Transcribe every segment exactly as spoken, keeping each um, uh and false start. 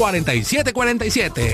cuarenta y siete cuarenta y siete.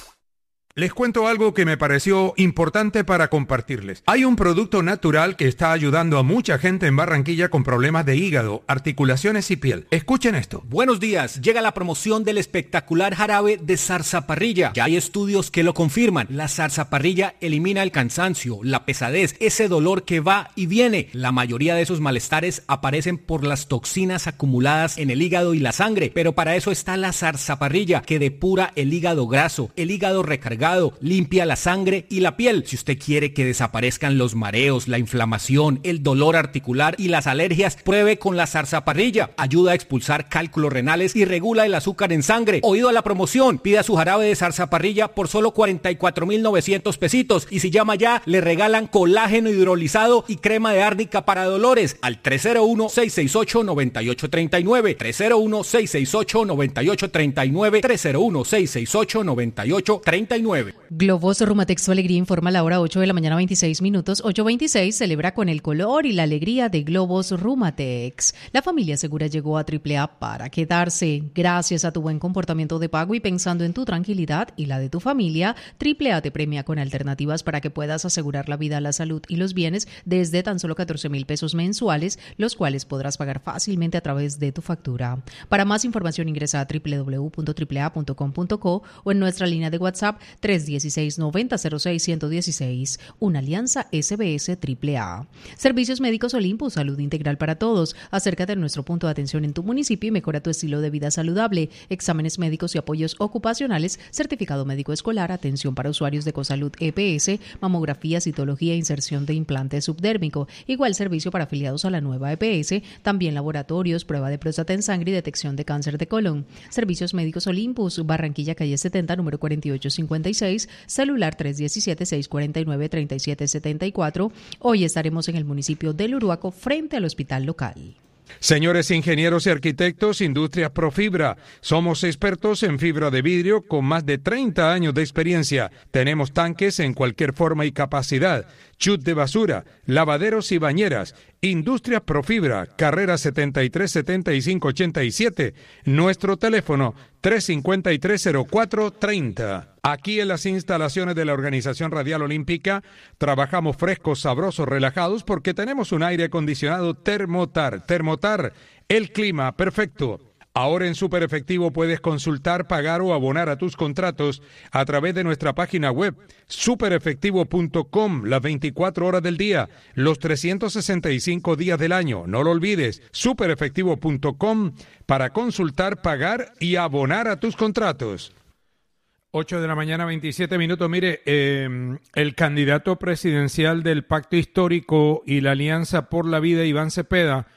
Les cuento algo que me pareció importante para compartirles. Hay un producto natural que está ayudando a mucha gente en Barranquilla con problemas de hígado, articulaciones y piel. Escuchen esto. Buenos días. Llega la promoción del espectacular jarabe de zarzaparrilla. Ya hay estudios que lo confirman. La zarzaparrilla elimina el cansancio, la pesadez, ese dolor que va y viene. La mayoría de esos malestares aparecen por las toxinas acumuladas en el hígado y la sangre. Pero para eso está la zarzaparrilla, que depura el hígado graso, el hígado recargado, limpia la sangre y la piel. Si usted quiere que desaparezcan los mareos, la inflamación, el dolor articular y las alergias, pruebe con la zarzaparrilla. Ayuda a expulsar cálculos renales y regula el azúcar en sangre. Oído a la promoción, pida su jarabe de zarzaparrilla por solo cuarenta y cuatro mil novecientos pesitos. Y si llama ya, le regalan colágeno hidrolizado y crema de árnica para dolores al tres cero uno, seis seis ocho, nueve ocho tres nueve, tres cero uno, seis seis ocho, nueve ocho tres nueve, tres cero uno, seis seis ocho, nueve ocho tres nueve. Globos Rumatex, su alegría, informa a la hora ocho de la mañana, veintiséis minutos. ocho veintiséis celebra con el color y la alegría de Globos Rumatex. La familia segura llegó a Triple A para quedarse. Gracias a tu buen comportamiento de pago y pensando en tu tranquilidad y la de tu familia, Triple A te premia con alternativas para que puedas asegurar la vida, la salud y los bienes desde tan solo catorce mil pesos mensuales, los cuales podrás pagar fácilmente a través de tu factura. Para más información ingresa a doble u doble u doble u punto triple a punto com punto co o en nuestra línea de WhatsApp tres uno seis, noventa cero seis, ciento dieciséis. Una alianza S B S Triple A. Servicios Médicos Olympus, salud integral para todos. Acércate a nuestro punto de atención en tu municipio y mejora tu estilo de vida saludable. Exámenes médicos y apoyos ocupacionales, certificado médico escolar, atención para usuarios de Cosalud E P S, mamografía, citología e inserción de implante subdérmico. Igual servicio para afiliados a la nueva E P S, también laboratorios, prueba de próstata en sangre y detección de cáncer de colon. Servicios Médicos Olympus, Barranquilla, calle setenta, número cuarenta y ocho cincuenta y seis, celular tres uno siete, seis cuatro nueve, tres siete siete cuatro. Hoy estaremos en el municipio del Uruaco frente al hospital local. Señores ingenieros y arquitectos, Industrias Profibra. Somos expertos en fibra de vidrio con más de treinta años de experiencia. Tenemos tanques en cualquier forma y capacidad, chut de basura, lavaderos y bañeras. Industrias Profibra, carrera setenta y tres, setenta y cinco, ochenta y siete. Nuestro teléfono tres cinco tres, cero cuatro tres cero. Aquí en las instalaciones de la Organización Radial Olímpica trabajamos frescos, sabrosos, relajados porque tenemos un aire acondicionado Thermotar. Thermotar, el clima perfecto. Ahora en Super Efectivo puedes consultar, pagar o abonar a tus contratos a través de nuestra página web super efectivo punto com, las veinticuatro horas del día, los trescientos sesenta y cinco días del año. No lo olvides, super efectivo punto com para consultar, pagar y abonar a tus contratos. ocho de la mañana, veintisiete minutos. Mire, eh, el candidato presidencial del Pacto Histórico y la Alianza por la Vida, Iván Cepeda,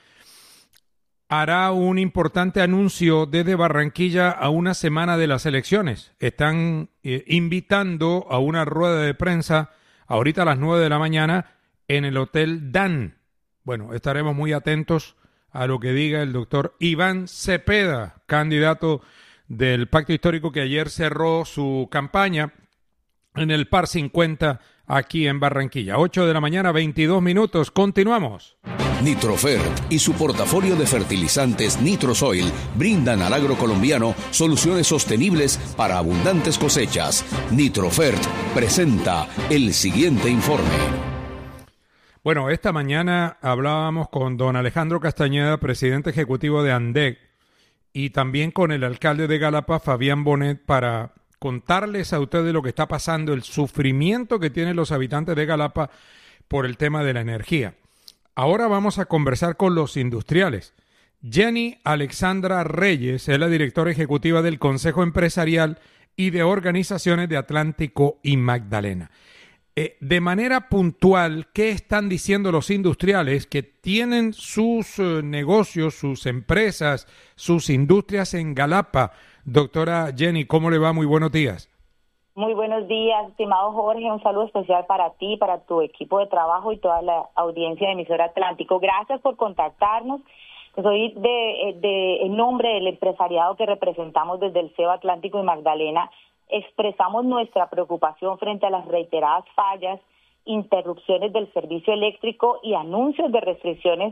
hará un importante anuncio desde Barranquilla a una semana de las elecciones. Están eh, invitando a una rueda de prensa ahorita a las nueve de la mañana en el Hotel Dan. Bueno, estaremos muy atentos a lo que diga el doctor Iván Cepeda, candidato del Pacto Histórico, que ayer cerró su campaña en el Par cincuenta aquí en Barranquilla. ocho de la mañana, veintidós minutos. Continuamos. Nitrofert y su portafolio de fertilizantes Nitrosoil brindan al agro colombiano soluciones sostenibles para abundantes cosechas. Nitrofert presenta el siguiente informe. Bueno, esta mañana hablábamos con don Alejandro Castañeda, presidente ejecutivo de ANDEC, y también con el alcalde de Galapa, Fabián Bonet, para contarles a ustedes lo que está pasando, el sufrimiento que tienen los habitantes de Galapa por el tema de la energía. Ahora vamos a conversar con los industriales. Jenny Alexandra Reyes es la directora ejecutiva del Consejo Empresarial y de Organizaciones de Atlántico y Magdalena. Eh, de manera puntual, ¿qué están diciendo los industriales que tienen sus eh, negocios, sus empresas, sus industrias en Galapa? Doctora Jenny, ¿cómo le va? Muy buenos días. Muy buenos días, estimado Jorge. Un saludo especial para ti, para tu equipo de trabajo y toda la audiencia de Emisora Atlántico. Gracias por contactarnos. Soy de, de, en nombre del empresariado que representamos desde el C E O Atlántico y Magdalena. Expresamos nuestra preocupación frente a las reiteradas fallas, interrupciones del servicio eléctrico y anuncios de restricciones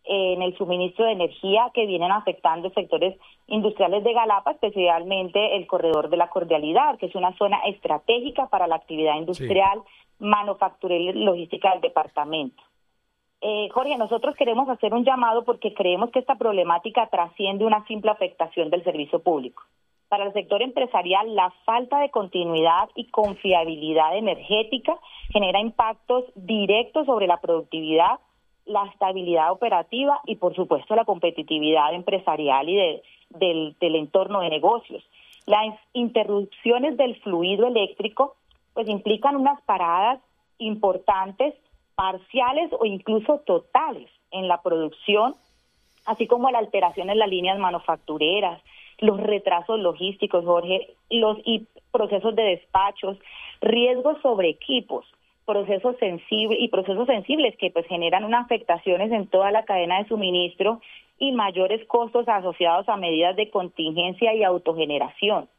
en el suministro de energía que vienen afectando sectores industriales de Galapa, especialmente el corredor de la Cordialidad, que es una zona estratégica para la actividad industrial, sí. manufacturera y logística del departamento. Eh, Jorge, nosotros queremos hacer un llamado porque creemos que esta problemática trasciende una simple afectación del servicio público. Para el sector empresarial, la falta de continuidad y confiabilidad energética genera impactos directos sobre la productividad, la estabilidad operativa y, por supuesto, la competitividad empresarial y de, del, del entorno de negocios. Las interrupciones del fluido eléctrico pues implican unas paradas importantes, parciales o incluso totales en la producción, así como la alteración en las líneas manufactureras, los retrasos logísticos, Jorge, los y procesos de despachos, riesgos sobre equipos, procesos sensibles y procesos sensibles que pues generan unas afectaciones en toda la cadena de suministro y mayores costos asociados a medidas de contingencia y autogeneración.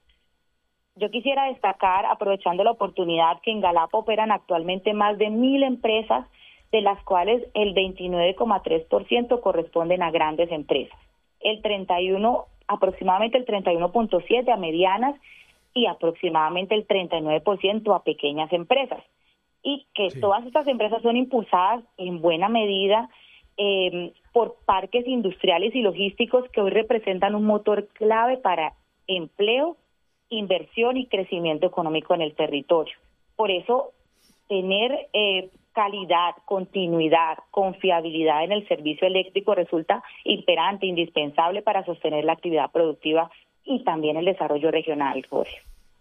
Yo quisiera destacar, aprovechando la oportunidad, que en Galapa operan actualmente más de mil empresas, de las cuales el veintinueve coma tres por ciento corresponden a grandes empresas, el treinta y uno aproximadamente el treinta y uno punto siete por ciento a medianas y aproximadamente el treinta y nueve por ciento a pequeñas empresas. Y que sí. todas estas empresas son impulsadas en buena medida eh, por parques industriales y logísticos que hoy representan un motor clave para empleo, inversión y crecimiento económico en el territorio. Por eso, tener eh, calidad, continuidad, confiabilidad en el servicio eléctrico resulta imperante, indispensable para sostener la actividad productiva y también el desarrollo regional, Jorge.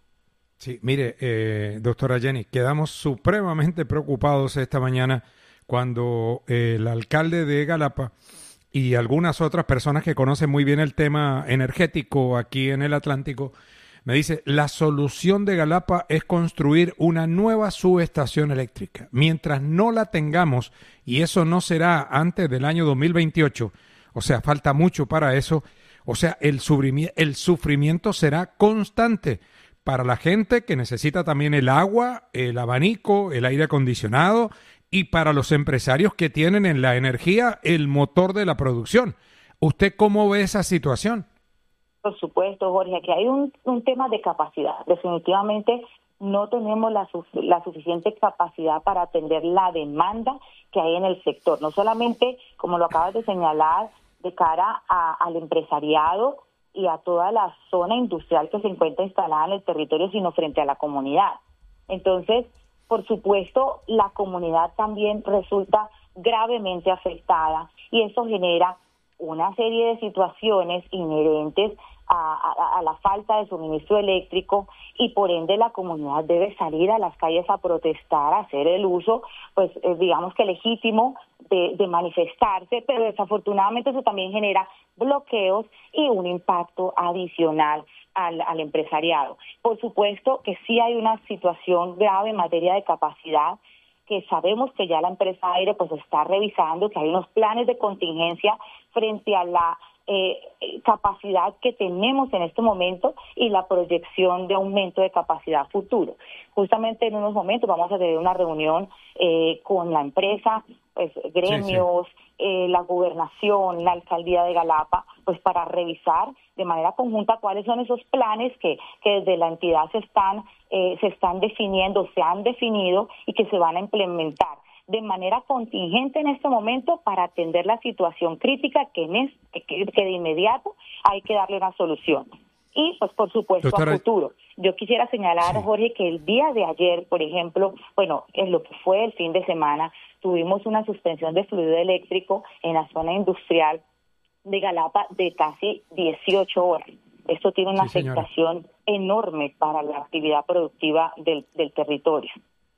Sí, mire, eh, doctora Jenny, quedamos supremamente preocupados esta mañana cuando eh, el alcalde de Galapa y algunas otras personas que conocen muy bien el tema energético aquí en el Atlántico me dice, la solución de Galapa es construir una nueva subestación eléctrica. Mientras no la tengamos, y eso no será antes del año dos mil veintiocho, o sea, falta mucho para eso, o sea, el sufrimiento, el sufrimiento será constante para la gente que necesita también el agua, el abanico, el aire acondicionado, y para los empresarios que tienen en la energía el motor de la producción. ¿Usted cómo ve esa situación? Por supuesto, Jorge, aquí hay un, un tema de capacidad. Definitivamente no tenemos la, la suficiente capacidad para atender la demanda que hay en el sector. No solamente, como lo acabas de señalar, de cara a, al empresariado y a toda la zona industrial que se encuentra instalada en el territorio, sino frente a la comunidad. Entonces, por supuesto, la comunidad también resulta gravemente afectada y eso genera una serie de situaciones inherentes a, a, a la falta de suministro eléctrico y por ende la comunidad debe salir a las calles a protestar, a hacer el uso, pues eh, digamos que legítimo de, de manifestarse, pero desafortunadamente eso también genera bloqueos y un impacto adicional al, al empresariado. Por supuesto que sí hay una situación grave en materia de capacidad, que sabemos que ya la empresa Aire pues está revisando, que hay unos planes de contingencia frente a la eh, capacidad que tenemos en este momento y la proyección de aumento de capacidad futuro. Justamente en unos momentos vamos a tener una reunión eh, con la empresa, pues gremios, sí, sí. Eh, la gobernación, la alcaldía de Galapa, pues para revisar de manera conjunta cuáles son esos planes que, que desde la entidad se están eh, se están definiendo, se han definido y que se van a implementar de manera contingente en este momento para atender la situación crítica que, en es, que, que de inmediato hay que darle una solución. Y pues por supuesto Doctora... a futuro. Yo quisiera señalar, sí. Jorge, que el día de ayer, por ejemplo, bueno, en lo que fue el fin de semana, tuvimos una suspensión de fluido eléctrico en la zona industrial de Galapa de casi dieciocho horas. Esto tiene una sí, afectación enorme para la actividad productiva del, del territorio.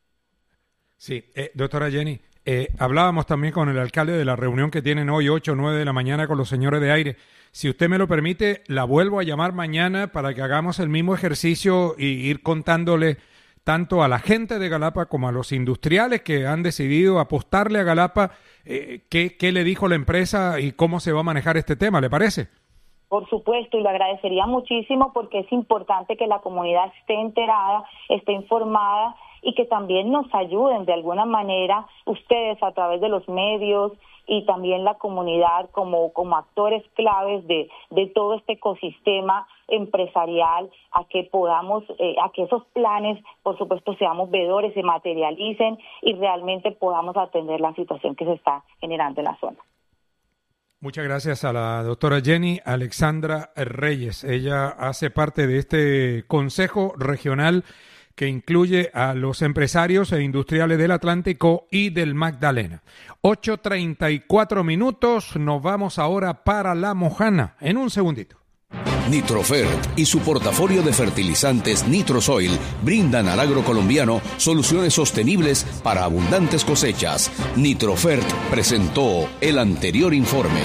Sí, eh, doctora Jenny, eh, hablábamos también con el alcalde de la reunión que tienen hoy, ocho o nueve de la mañana, con los señores de Aire. Si usted me lo permite, la vuelvo a llamar mañana para que hagamos el mismo ejercicio y ir contándole tanto a la gente de Galapa como a los industriales que han decidido apostarle a Galapa, eh, qué, qué le dijo la empresa y cómo se va a manejar este tema, ¿le parece? Por supuesto, y lo agradecería muchísimo porque es importante que la comunidad esté enterada, esté informada y que también nos ayuden de alguna manera ustedes a través de los medios y también la comunidad como, como actores claves de, de todo este ecosistema empresarial, a que podamos, eh, a que esos planes, por supuesto, seamos veedores, se materialicen y realmente podamos atender la situación que se está generando en la zona. Muchas gracias a la doctora Jenny Alexandra Reyes. Ella hace parte de este Consejo Regional que incluye a los empresarios e industriales del Atlántico y del Magdalena. ocho treinta y cuatro minutos, nos vamos ahora para La Mojana, en un segundito. Nitrofert y su portafolio de fertilizantes Nitrosoil brindan al agro colombiano soluciones sostenibles para abundantes cosechas. Nitrofert presentó el anterior informe.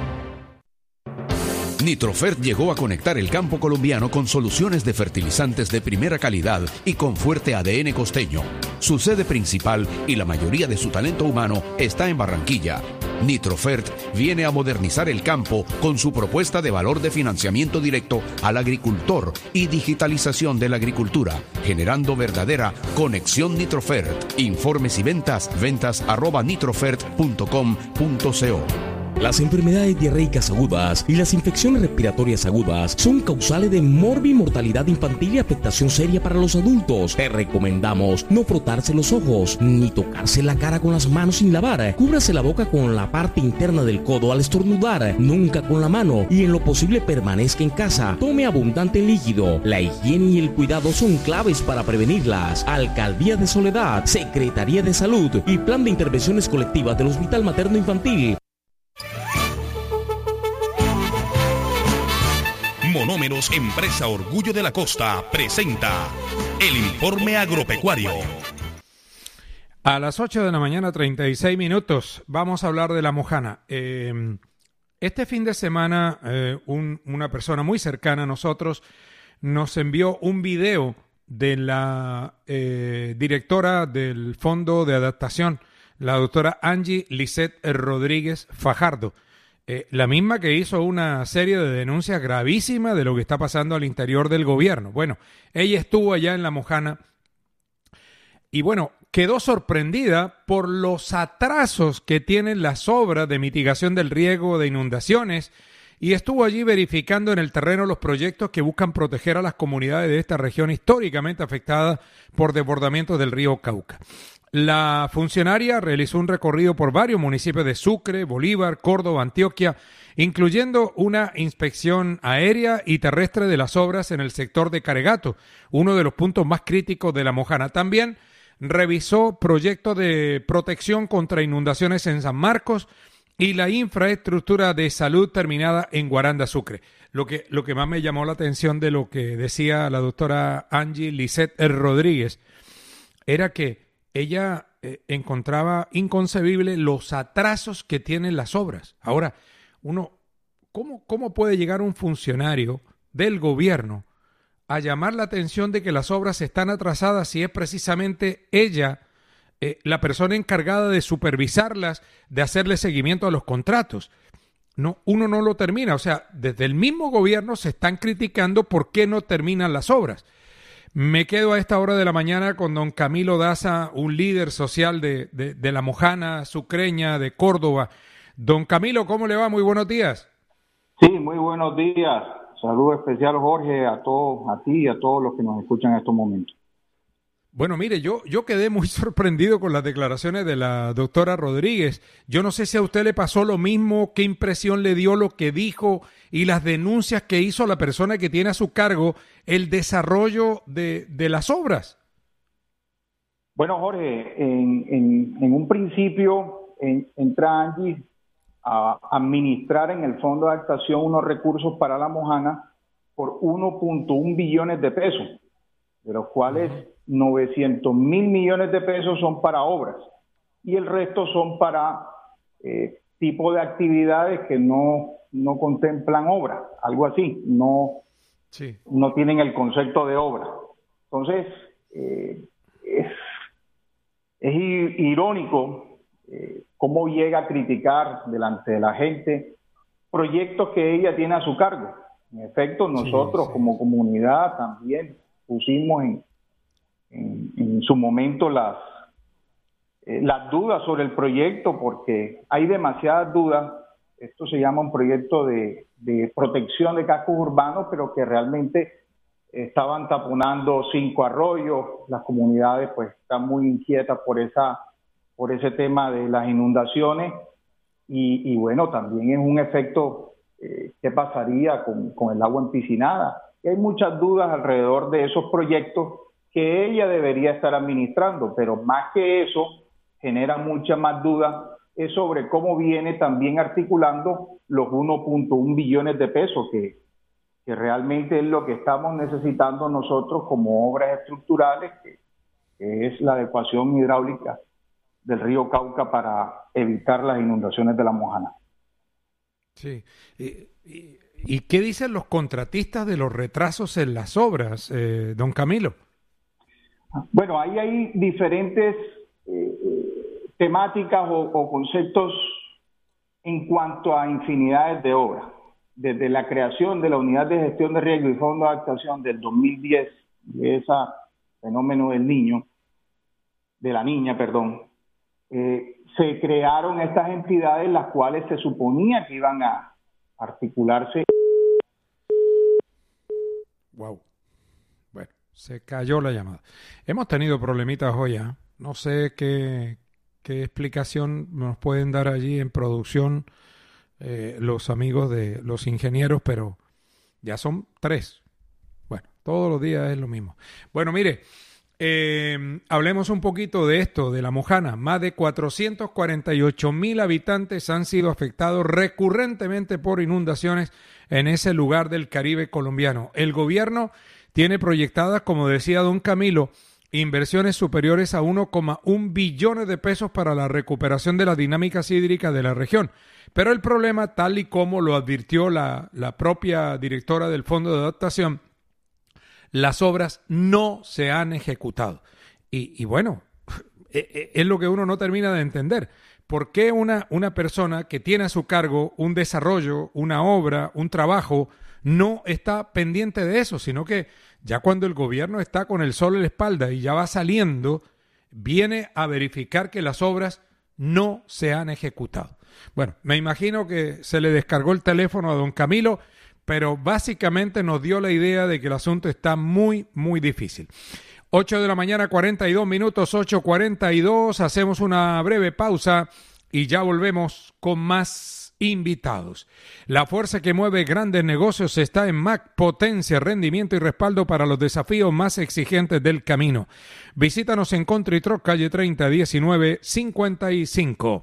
Nitrofert llegó a conectar el campo colombiano con soluciones de fertilizantes de primera calidad y con fuerte A D N costeño. Su sede principal y la mayoría de su talento humano está en Barranquilla. Nitrofert viene a modernizar el campo con su propuesta de valor de financiamiento directo al agricultor y digitalización de la agricultura, generando verdadera conexión Nitrofert. Informes y ventas, ventas arroba nitrofert punto com punto co. Las enfermedades diarreicas agudas y las infecciones respiratorias agudas son causales de morbimortalidad infantil y afectación seria para los adultos. Te recomendamos no frotarse los ojos, ni tocarse la cara con las manos sin lavar. Cúbrase la boca con la parte interna del codo al estornudar, nunca con la mano, y en lo posible permanezca en casa. Tome abundante líquido. La higiene y el cuidado son claves para prevenirlas. Alcaldía de Soledad, Secretaría de Salud y Plan de Intervenciones Colectivas del Hospital Materno Infantil. Monómeros, empresa Orgullo de la Costa, presenta el informe agropecuario. A las ocho de la mañana, treinta y seis minutos, vamos a hablar de La Mojana. Eh, este fin de semana, eh, un, una persona muy cercana a nosotros nos envió un video de la eh, directora del Fondo de Adaptación, la doctora Angie Lisset Rodríguez Fajardo. Eh, la misma que hizo una serie de denuncias gravísimas de lo que está pasando al interior del gobierno. Bueno, ella estuvo allá en La Mojana y bueno, quedó sorprendida por los atrasos que tienen las obras de mitigación del riesgo de inundaciones y estuvo allí verificando en el terreno los proyectos que buscan proteger a las comunidades de esta región históricamente afectada por desbordamientos del río Cauca. La funcionaria realizó un recorrido por varios municipios de Sucre, Bolívar, Córdoba, Antioquia, incluyendo una inspección aérea y terrestre de las obras en el sector de Caregato, uno de los puntos más críticos de La Mojana. También revisó proyectos de protección contra inundaciones en San Marcos y la infraestructura de salud terminada en Guaranda, Sucre. Lo que, lo que más me llamó la atención de lo que decía la doctora Angie Lisset Rodríguez era que ella eh, encontraba inconcebible los atrasos que tienen las obras. Ahora, uno, ¿cómo, cómo puede llegar un funcionario del gobierno a llamar la atención de que las obras están atrasadas si es precisamente ella eh, la persona encargada de supervisarlas, de hacerle seguimiento a los contratos? No, uno no lo termina. O sea, desde el mismo gobierno se están criticando por qué no terminan las obras. Me quedo a esta hora de la mañana con don Camilo Daza, un líder social de, de, de La Mojana, sucreña, de Córdoba. Don Camilo, ¿cómo le va? Muy buenos días. Sí, muy buenos días. Saludo especial, Jorge, a todos, a ti y a todos los que nos escuchan en estos momentos. Bueno, mire, yo, yo quedé muy sorprendido con las declaraciones de la doctora Rodríguez. Yo no sé si a usted le pasó lo mismo, qué impresión le dio lo que dijo y las denuncias que hizo la persona que tiene a su cargo el desarrollo de, de las obras. Bueno, Jorge, en, en, en un principio en, entra Angie a administrar en el Fondo de Adaptación unos recursos para La Mojana por uno punto uno billones de pesos, de los cuales novecientos mil millones de pesos son para obras y el resto son para eh, tipo de actividades que no, no contemplan obra, algo así, no, sí. no tienen el concepto de obra. Entonces, eh, es, es irónico eh, cómo llega a criticar delante de la gente proyectos que ella tiene a su cargo. En efecto, nosotros sí, sí. como comunidad también pusimos en en, en su momento las, eh, las dudas sobre el proyecto, porque hay demasiadas dudas. Esto se llama un proyecto de, de protección de cascos urbanos, pero que realmente estaban taponando cinco arroyos. Las comunidades pues están muy inquietas por esa por ese tema de las inundaciones y, y bueno, también es un efecto eh, ¿qué pasaría con, con el agua empiscinada? Y hay muchas dudas alrededor de esos proyectos que ella debería estar administrando, pero más que eso, genera muchas más dudas es sobre cómo viene también articulando los uno punto uno billones de pesos que, que realmente es lo que estamos necesitando nosotros como obras estructurales, que, que es la adecuación hidráulica del río Cauca para evitar las inundaciones de la Mojana. Sí. ¿Y, y, y qué dicen los contratistas de los retrasos en las obras, eh, don Camilo? Bueno, ahí hay diferentes eh, temáticas o, o conceptos en cuanto a infinidades de obras. Desde la creación de la Unidad de Gestión de Riesgo y Fondo de Adaptación del dos mil diez, de ese fenómeno del niño, de la niña, perdón, eh, se crearon estas entidades las cuales se suponía que iban a articularse. Wow. Bueno, se cayó la llamada. Hemos tenido problemitas hoy, ¿eh? No sé qué, qué explicación nos pueden dar allí en producción eh, los amigos de los ingenieros, pero ya son tres. Bueno, todos los días es lo mismo. Bueno, mire, eh, hablemos un poquito de esto, de la Mojana. Más de cuatrocientos cuarenta y ocho mil habitantes han sido afectados recurrentemente por inundaciones en ese lugar del Caribe colombiano. El gobierno tiene proyectadas, como decía don Camilo, inversiones superiores a uno coma uno billones de pesos para la recuperación de las dinámicas hídricas de la región. Pero el problema, tal y como lo advirtió la, la propia directora del Fondo de Adaptación, las obras no se han ejecutado. Y, y bueno, es lo que uno no termina de entender. ¿Por qué una, una persona que tiene a su cargo un desarrollo, una obra, un trabajo, no está pendiente de eso? Sino que ya cuando el gobierno está con el sol en la espalda y ya va saliendo, viene a verificar que las obras no se han ejecutado. Bueno, me imagino que se le descargó el teléfono a don Camilo, pero básicamente nos dio la idea de que el asunto está muy, muy difícil. ocho de la mañana, cuarenta y dos minutos, ocho cuarenta y dos. Hacemos una breve pausa y ya volvemos con más invitados. La fuerza que mueve grandes negocios está en M A C, potencia, rendimiento y respaldo para los desafíos más exigentes del camino. Visítanos en Country Truck, calle treinta, diecinueve cincuenta y cinco.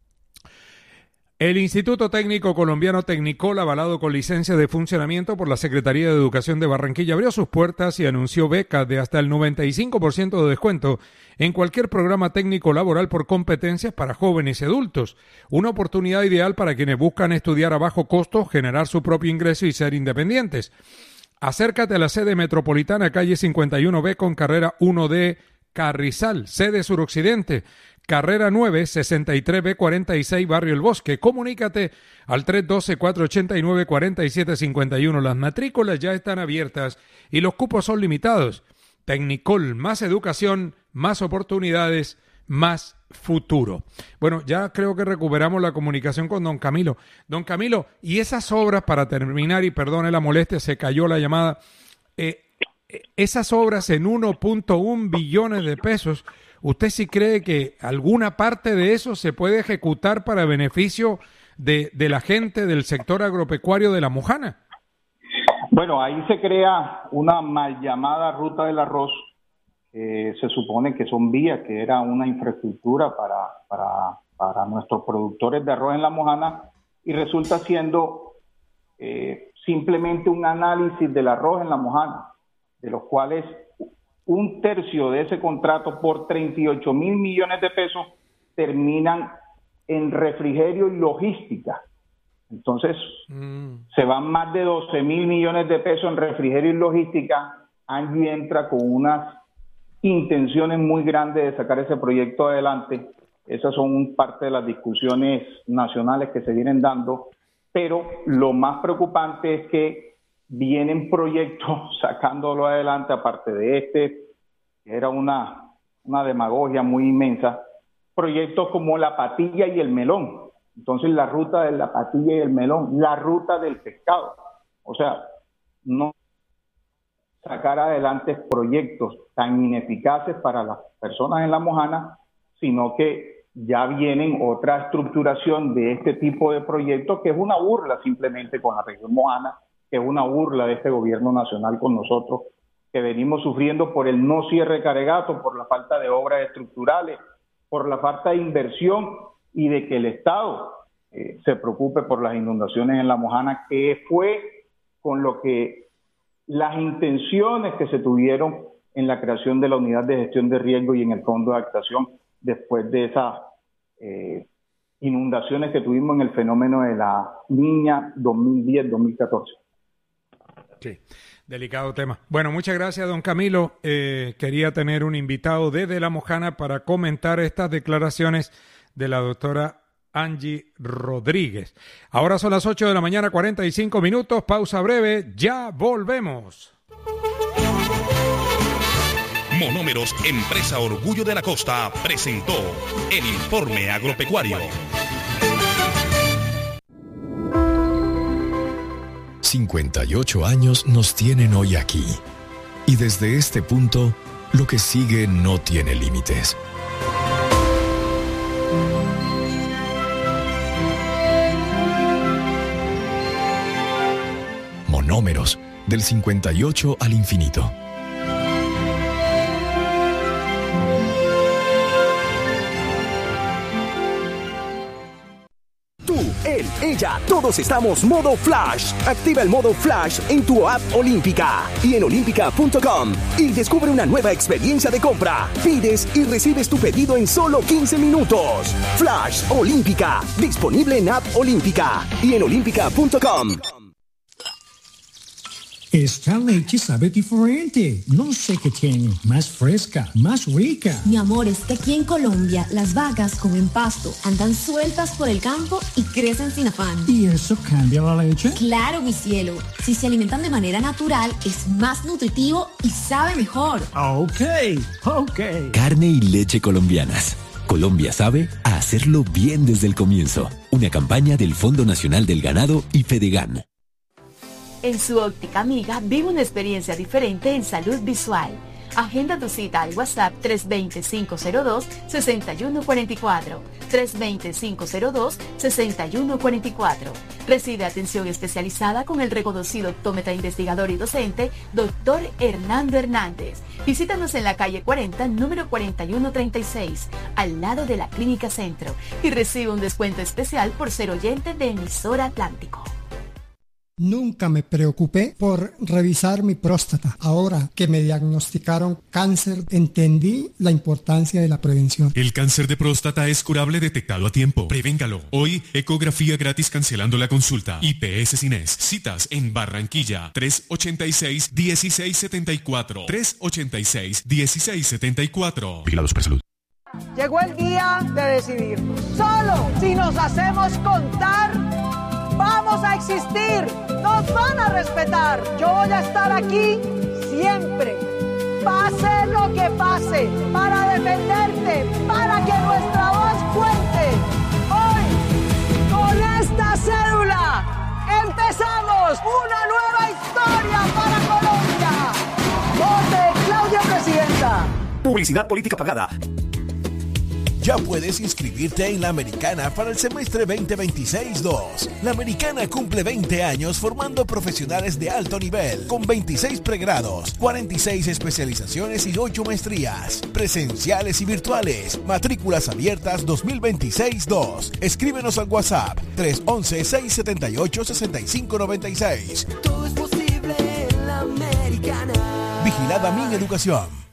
El Instituto Técnico Colombiano Tecnicol, avalado con licencia de funcionamiento por la Secretaría de Educación de Barranquilla, abrió sus puertas y anunció becas de hasta el noventa y cinco por ciento de descuento en cualquier programa técnico laboral por competencias para jóvenes y adultos. Una oportunidad ideal para quienes buscan estudiar a bajo costo, generar su propio ingreso y ser independientes. Acércate a la sede metropolitana, calle cincuenta y uno B con carrera uno D, Carrizal, sede suroccidente. Carrera nueve, sesenta y tres B cuarenta y seis, Barrio El Bosque. Comunícate al tres uno dos, cuatro ocho nueve, cuatro siete cinco uno. Las matrículas ya están abiertas y los cupos son limitados. Tecnicol, más educación, más oportunidades, más futuro. Bueno, ya creo que recuperamos la comunicación con don Camilo. Don Camilo, y esas obras, para terminar, y perdone la molestia, se cayó la llamada, eh, esas obras en uno punto uno billones de pesos, ¿usted sí cree que alguna parte de eso se puede ejecutar para beneficio de, de la gente del sector agropecuario de la Mojana? Bueno, ahí se crea una mal llamada ruta del arroz, que se supone que son vías, que era una infraestructura para, para, para nuestros productores de arroz en la Mojana, y resulta siendo eh, simplemente un análisis del arroz en la Mojana, de los cuales un tercio de ese contrato por treinta y ocho mil millones de pesos terminan en refrigerio y logística. Entonces, mm. se van más de doce mil millones de pesos en refrigerio y logística. Angie entra con unas intenciones muy grandes de sacar ese proyecto adelante. Esas son parte de las discusiones nacionales que se vienen dando, pero lo más preocupante es que vienen proyectos sacándolo adelante, aparte de este que era una, una demagogia muy inmensa, proyectos como la patilla y el melón. Entonces la ruta de la patilla y el melón, la ruta del pescado. O sea, no sacar adelante proyectos tan ineficaces para las personas en La Mojana, sino que ya vienen otra estructuración de este tipo de proyectos que es una burla simplemente con la región mojana, que es una burla de este gobierno nacional con nosotros, que venimos sufriendo por el no cierre de Caregato, por la falta de obras estructurales, por la falta de inversión y de que el Estado eh, se preocupe por las inundaciones en La Mojana, que fue con lo que las intenciones que se tuvieron en la creación de la unidad de gestión de riesgo y en el fondo de adaptación después de esas eh, inundaciones que tuvimos en el fenómeno de la Niña dos mil diez dos mil catorce. Sí, delicado tema. Bueno, muchas gracias, don Camilo. Eh, quería tener un invitado desde La Mojana para comentar estas declaraciones de la doctora Angie Rodríguez. Ahora son las ocho de la mañana, cuarenta y cinco minutos, pausa breve, ya volvemos. Monómeros, empresa Orgullo de la Costa, presentó el informe agropecuario. cincuenta y ocho años nos tienen hoy aquí. Y desde este punto, lo que sigue no tiene límites. Monómeros, del cincuenta y ocho al infinito. Tú, él, ella, todos estamos modo Flash. Activa el modo Flash en tu app Olímpica y en olímpica punto com y descubre una nueva experiencia de compra. Pides y recibes tu pedido en solo quince minutos. Flash Olímpica, disponible en app Olímpica y en olímpica punto com. Esta leche sabe diferente. No sé qué tiene. Más fresca, más rica. Mi amor, es que aquí en Colombia las vacas comen pasto, andan sueltas por el campo y crecen sin afán. ¿Y eso cambia la leche? Claro, mi cielo. Si se alimentan de manera natural, es más nutritivo y sabe mejor. Ok, ok. Carne y leche colombianas. Colombia sabe a hacerlo bien desde el comienzo. Una campaña del Fondo Nacional del Ganado y Fedegan. En su óptica amiga vive una experiencia diferente en salud visual. Agenda tu cita al WhatsApp tres dos cero, cinco cero dos, seis uno cuatro cuatro, tres dos cero, cinco cero dos, seis uno cuatro cuatro. Recibe atención especializada con el reconocido optómetra investigador y docente, doctor Hernando Hernández. Visítanos en la calle cuarenta, número cuarenta y uno treinta y seis, al lado de la Clínica Centro, y recibe un descuento especial por ser oyente de Emisora Atlántico. Nunca me preocupé por revisar mi próstata. Ahora que me diagnosticaron cáncer, entendí la importancia de la prevención. El cáncer de próstata es curable detectado a tiempo. Prevéngalo. Hoy, ecografía gratis cancelando la consulta. I P S Cines. Citas en Barranquilla. tres ochenta y seis, dieciséis setenta y cuatro. tres ochenta y seis, dieciséis setenta y cuatro. Vigilados por salud. Llegó el día de decidir. Solo si nos hacemos contar, vamos a existir, nos van a respetar. Yo voy a estar aquí siempre, pase lo que pase, para defenderte, para que nuestra voz cuente. Hoy, con esta cédula, empezamos una nueva historia para Colombia. Vote Claudia Presidenta. Publicidad política pagada. Ya puedes inscribirte en la Americana para el semestre veinte veintiséis dos. La Americana cumple veinte años formando profesionales de alto nivel, con veintiséis pregrados, cuarenta y seis especializaciones y ocho maestrías, presenciales y virtuales. Matrículas abiertas dos mil veintiséis dos. Escríbenos al WhatsApp tres once, seis setenta y ocho, sesenta y cinco noventa y seis. Todo es posible en la Americana. Vigilada Mi Educación.